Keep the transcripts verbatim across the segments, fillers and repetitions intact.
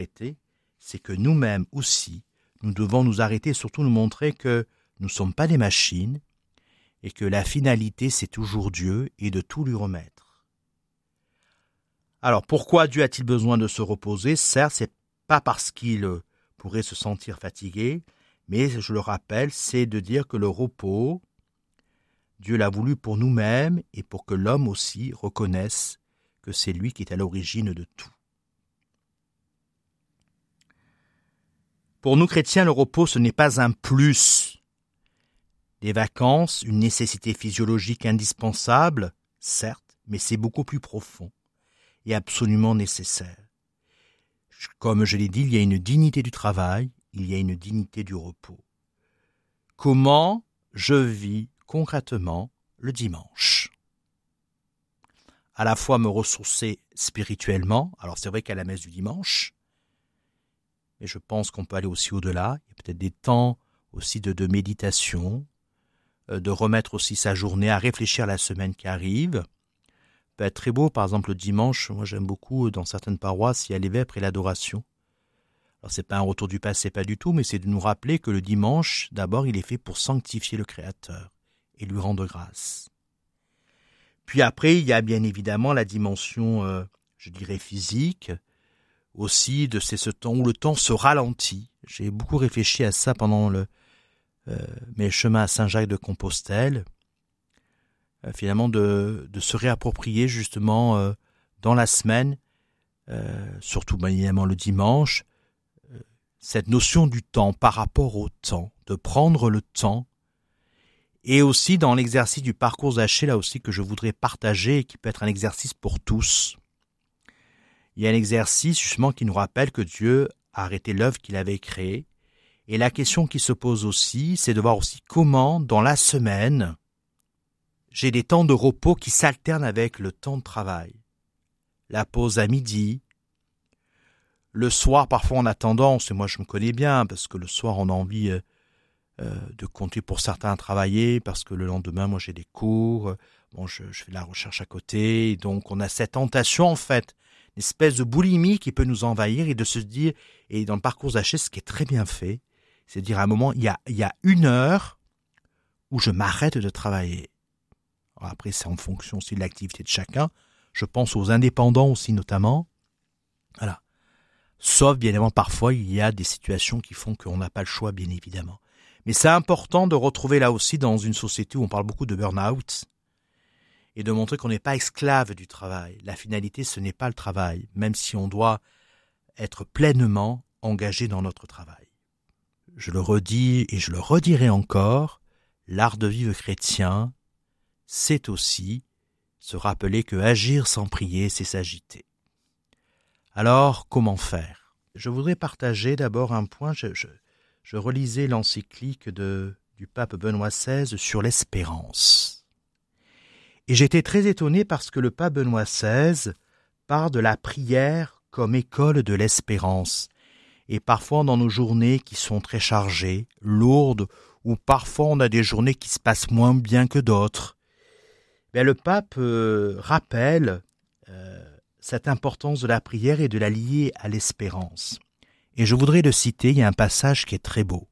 c'est que nous-mêmes aussi, nous devons nous arrêter et surtout nous montrer que nous ne sommes pas des machines et que la finalité, c'est toujours Dieu et de tout lui remettre. Alors, pourquoi Dieu a-t-il besoin de se reposer? Certes, ce n'est pas parce qu'il pourrait se sentir fatigué, mais je le rappelle, c'est de dire que le repos, Dieu l'a voulu pour nous-mêmes et pour que l'homme aussi reconnaisse que c'est lui qui est à l'origine de tout. Pour nous chrétiens, le repos, ce n'est pas un plus. Les vacances, une nécessité physiologique indispensable, certes, mais c'est beaucoup plus profond et absolument nécessaire. Comme je l'ai dit, il y a une dignité du travail, il y a une dignité du repos. Comment je vis concrètement le dimanche? À la fois me ressourcer spirituellement, alors c'est vrai qu'à la messe du dimanche, mais je pense qu'on peut aller aussi au-delà. Il y a peut-être des temps aussi de, de méditation, euh, de remettre aussi sa journée à réfléchir à la semaine qui arrive. Ça peut être très beau, par exemple le dimanche, moi j'aime beaucoup dans certaines paroisses, il y a les vêpres et l'adoration. Alors c'est pas un retour du passé, pas du tout, mais c'est de nous rappeler que le dimanche, d'abord il est fait pour sanctifier le Créateur et lui rendre grâce. Puis après, il y a bien évidemment la dimension, euh, je dirais, physique, aussi de c'est ce temps où le temps se ralentit. J'ai beaucoup réfléchi à ça pendant le, euh, mes chemins à Saint-Jacques-de-Compostelle. Euh, finalement, de, de se réapproprier justement euh, dans la semaine, euh, surtout bien évidemment le dimanche, euh, cette notion du temps par rapport au temps, de prendre le temps, et aussi dans l'exercice du parcours Zaché, là aussi que je voudrais partager et qui peut être un exercice pour tous. Il y a un exercice justement qui nous rappelle que Dieu a arrêté l'œuvre qu'il avait créée. Et la question qui se pose aussi, c'est de voir aussi comment, dans la semaine, j'ai des temps de repos qui s'alternent avec le temps de travail. La pause à midi. Le soir, parfois on a tendance, et moi je me connais bien, parce que le soir on a envie euh, euh, de compter pour certains à travailler, parce que le lendemain, moi j'ai des cours, bon, je, je fais de la recherche à côté, et donc on a cette tentation en fait, une espèce de boulimie qui peut nous envahir et de se dire, et dans le parcours Zaché, ce qui est très bien fait, c'est de dire à un moment, il y a, il y a une heure où je m'arrête de travailler. Alors après, c'est en fonction aussi de l'activité de chacun. Je pense aux indépendants aussi notamment. Voilà. Sauf, bien évidemment, parfois, il y a des situations qui font qu'on n'a pas le choix, bien évidemment. Mais c'est important de retrouver là aussi dans une société où on parle beaucoup de burn-out, et de montrer qu'on n'est pas esclave du travail. La finalité, ce n'est pas le travail, même si on doit être pleinement engagé dans notre travail. Je le redis et je le redirai encore, l'art de vivre chrétien, c'est aussi se rappeler que agir sans prier, c'est s'agiter. Alors, comment faire? Je voudrais partager d'abord un point, je, je, je relisais l'encyclique de, du pape Benoît seize sur l'espérance. Et j'étais très étonné parce que le pape Benoît seize parle de la prière comme école de l'espérance. Et parfois dans nos journées qui sont très chargées, lourdes, ou parfois on a des journées qui se passent moins bien que d'autres, bien le pape euh, rappelle euh, cette importance de la prière et de la lier à l'espérance. Et je voudrais le citer, il y a un passage qui est très beau.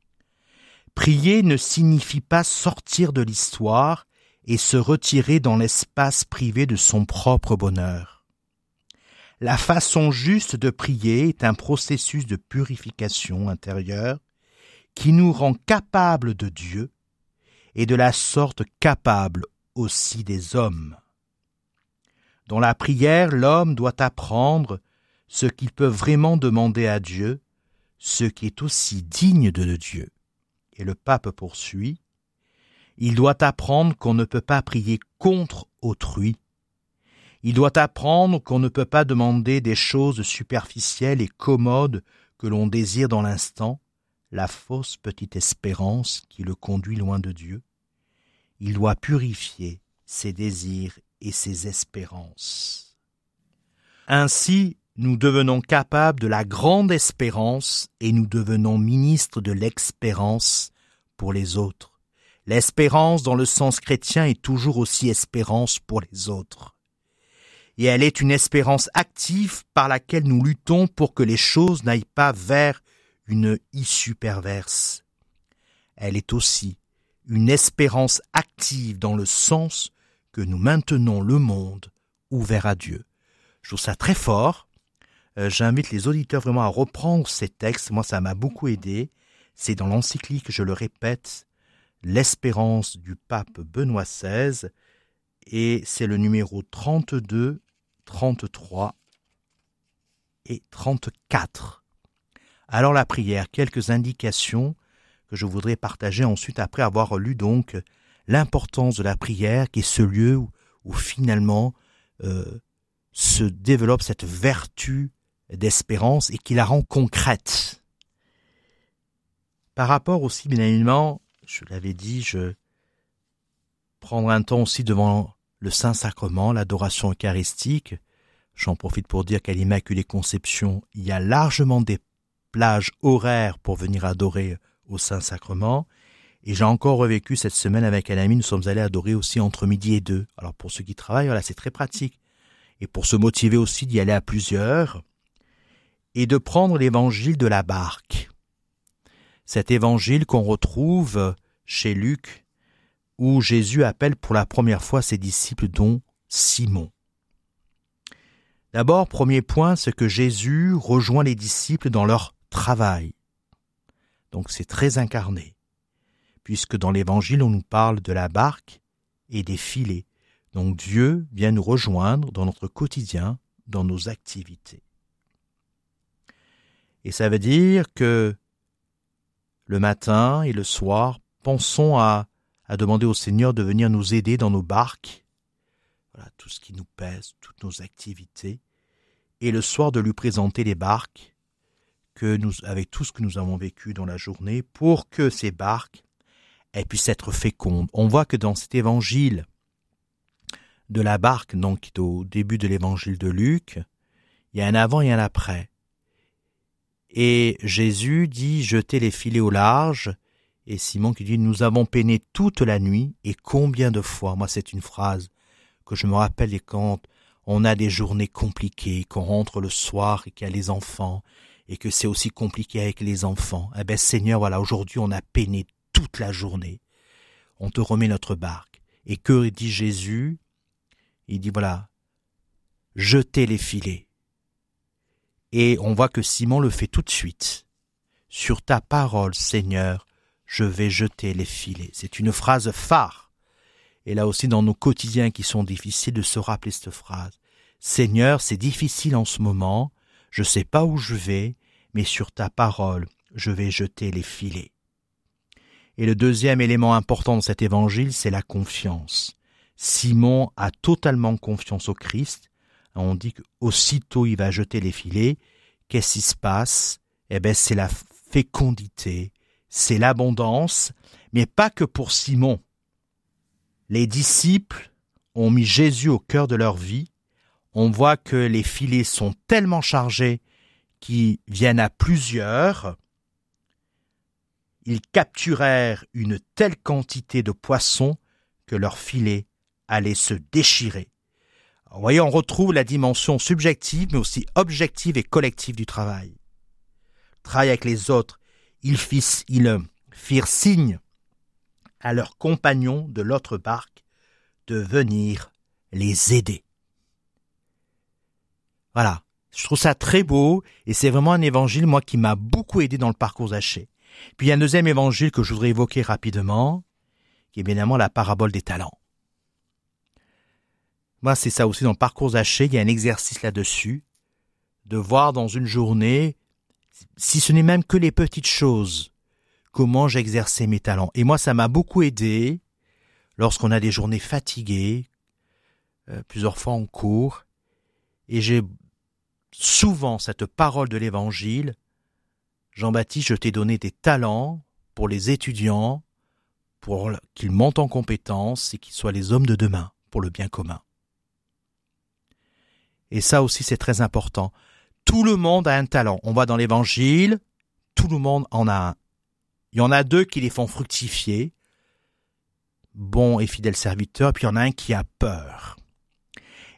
Prier ne signifie pas sortir de l'histoire et se retirer dans l'espace privé de son propre bonheur. La façon juste de prier est un processus de purification intérieure qui nous rend capables de Dieu et de la sorte capables aussi des hommes. Dans la prière, l'homme doit apprendre ce qu'il peut vraiment demander à Dieu, ce qui est aussi digne de Dieu. Et le pape poursuit, il doit apprendre qu'on ne peut pas prier contre autrui. Il doit apprendre qu'on ne peut pas demander des choses superficielles et commodes que l'on désire dans l'instant, la fausse petite espérance qui le conduit loin de Dieu. Il doit purifier ses désirs et ses espérances. Ainsi, nous devenons capables de la grande espérance et nous devenons ministres de l'espérance pour les autres. L'espérance dans le sens chrétien est toujours aussi espérance pour les autres. et elle est une espérance active par laquelle nous luttons pour que les choses n'aillent pas vers une issue perverse. Elle est aussi une espérance active dans le sens que nous maintenons le monde ouvert à Dieu. Je trouve ça très fort. Euh, j'invite les auditeurs vraiment à reprendre ces textes. Moi, ça m'a beaucoup aidé. C'est dans l'encyclique, je le répète, l'espérance du pape Benoît seize, et c'est le numéro trente-deux, trente-trois et trente-quatre. Alors la prière, quelques indications que je voudrais partager ensuite après avoir lu donc l'importance de la prière, qui est ce lieu où, où finalement euh, se développe cette vertu d'espérance et qui la rend concrète. Par rapport aussi, bien évidemment, je l'avais dit, je prendrai un temps aussi devant le Saint-Sacrement, l'adoration eucharistique. J'en profite pour dire qu'à l'Immaculée Conception, il y a largement des plages horaires pour venir adorer au Saint-Sacrement. Et j'ai encore revécu cette semaine avec un ami, nous sommes allés adorer aussi entre midi et deux. Alors pour ceux qui travaillent, voilà, c'est très pratique. Et pour se motiver aussi d'y aller à plusieurs, et de prendre l'évangile de la barque. Cet évangile qu'on retrouve chez Luc, où Jésus appelle pour la première fois ses disciples, dont Simon. D'abord, premier point, c'est que Jésus rejoint les disciples dans leur travail. Donc c'est très incarné, puisque dans l'évangile, on nous parle de la barque et des filets. Donc Dieu vient nous rejoindre dans notre quotidien, dans nos activités. Et ça veut dire que le matin et le soir, pensons à, à demander au Seigneur de venir nous aider dans nos barques, voilà, tout ce qui nous pèse, toutes nos activités, et le soir de lui présenter les barques que nous, avec tout ce que nous avons vécu dans la journée, pour que ces barques elles puissent être fécondes. On voit que dans cet évangile de la barque, donc qui est au début de l'évangile de Luc, il y a un avant et un après. Et Jésus dit « jetez les filets au large », et Simon qui dit « nous avons peiné toute la nuit, et combien de fois ?» Moi, c'est une phrase que je me rappelle, et quand on a des journées compliquées, qu'on rentre le soir et qu'il y a les enfants, et que c'est aussi compliqué avec les enfants, eh bien Seigneur, voilà, aujourd'hui on a peiné toute la journée, on te remet notre barque. Et que dit Jésus ? Il dit voilà, jetez les filets. Et on voit que Simon le fait tout de suite. Sur ta parole, Seigneur, je vais jeter les filets. C'est une phrase phare. Et là aussi, dans nos quotidiens qui sont difficiles, de se rappeler cette phrase. Seigneur, c'est difficile en ce moment, je ne sais pas où je vais, mais sur ta parole, je vais jeter les filets. Et le deuxième élément important de cet évangile, c'est la confiance. Simon a totalement confiance au Christ. On dit qu'aussitôt il va jeter les filets. Qu'est-ce qui se passe ? Eh bien, c'est la fécondité, c'est l'abondance, mais pas que pour Simon. Les disciples ont mis Jésus au cœur de leur vie. On voit que les filets sont tellement chargés qu'ils viennent à plusieurs. Ils capturèrent une telle quantité de poissons que leurs filets allaient se déchirer. Vous voyez, on retrouve la dimension subjective, mais aussi objective et collective du travail. Travail avec les autres, ils, fissent, ils firent signe à leurs compagnons de l'autre barque de venir les aider. Voilà, je trouve ça très beau, et c'est vraiment un évangile, moi, qui m'a beaucoup aidé dans le parcours Zachée. Puis il y a un deuxième évangile que je voudrais évoquer rapidement, qui est évidemment la parabole des talents. Moi, c'est ça aussi dans le parcours Zachée, il y a un exercice là-dessus, de voir dans une journée, si ce n'est même que les petites choses, comment j'exerçais mes talents. Et moi, ça m'a beaucoup aidé lorsqu'on a des journées fatiguées, euh, plusieurs fois en cours, et j'ai souvent cette parole de l'Évangile, Jean-Baptiste, je t'ai donné des talents pour les étudiants, pour qu'ils montent en compétences et qu'ils soient les hommes de demain, pour le bien commun. Et ça aussi, c'est très important. Tout le monde a un talent. On voit dans l'Évangile, tout le monde en a un. Il y en a deux qui les font fructifier, bon et fidèle serviteur, puis il y en a un qui a peur.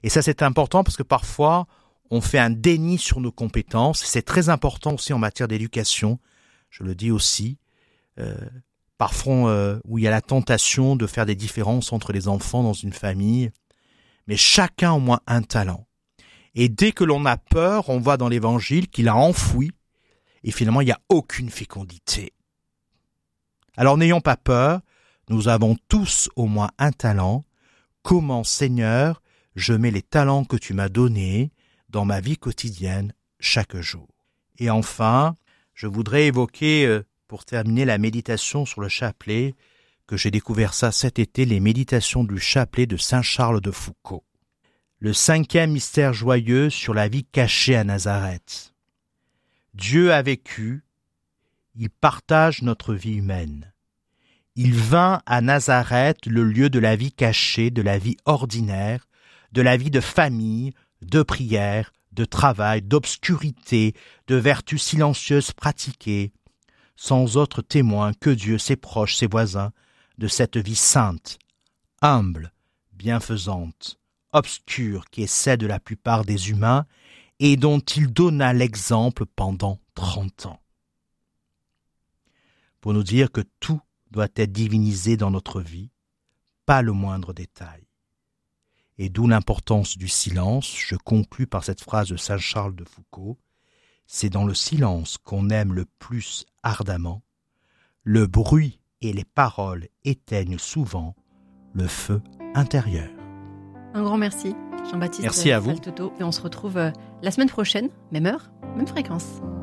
Et ça, c'est important parce que parfois, on fait un déni sur nos compétences. C'est très important aussi en matière d'éducation. Je le dis aussi. Euh, parfois, euh, où il y a la tentation de faire des différences entre les enfants dans une famille. Mais chacun a au moins un talent. Et dès que l'on a peur, on voit dans l'évangile qu'il a enfoui. Et finalement, il n'y a aucune fécondité. Alors n'ayons pas peur. Nous avons tous au moins un talent. Comment, Seigneur, je mets les talents que tu m'as donnés dans ma vie quotidienne chaque jour. Et enfin, je voudrais évoquer, euh, pour terminer, la méditation sur le chapelet, que j'ai découvert ça cet été, les méditations du chapelet de saint Charles de Foucauld. Le cinquième mystère joyeux sur la vie cachée à Nazareth. Dieu a vécu, il partage notre vie humaine. Il vint à Nazareth, le lieu de la vie cachée, de la vie ordinaire, de la vie de famille, de prière, de travail, d'obscurité, de vertus silencieuses pratiquées, sans autre témoin que Dieu, ses proches, ses voisins, de cette vie sainte, humble, bienfaisante, obscure qui est celle de la plupart des humains et dont il donna l'exemple pendant trente ans. Pour nous dire que tout doit être divinisé dans notre vie, pas le moindre détail. Et d'où l'importance du silence. Je conclus par cette phrase de saint Charles de Foucauld. C'est dans le silence qu'on aime le plus ardemment. Le bruit et les paroles éteignent souvent le feu intérieur. Un grand merci, Jean-Baptiste. Merci à vous. Saltoto. Et on se retrouve la semaine prochaine, même heure, même fréquence.